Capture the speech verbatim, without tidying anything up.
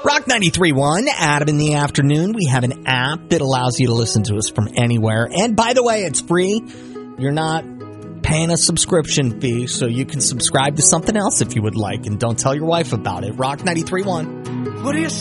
Rock ninety-three point one, Adam in the afternoon. We have an app that allows you to listen to us from anywhere. And by the way, it's free. You're not paying a subscription fee, so you can subscribe to something else if you would like. And don't tell your wife about it. Rock ninety-three point one. What do you